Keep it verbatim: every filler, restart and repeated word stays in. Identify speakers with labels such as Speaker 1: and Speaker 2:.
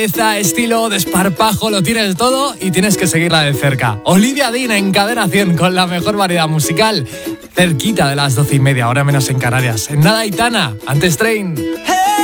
Speaker 1: Estilo, desparpajo, lo tienes todo y tienes que seguirla de cerca. Olivia Dean en Cadena cien con la mejor variedad musical, cerquita de las doce y media, hora menos en Canarias. En nada, Aitana, antes Train. Hey.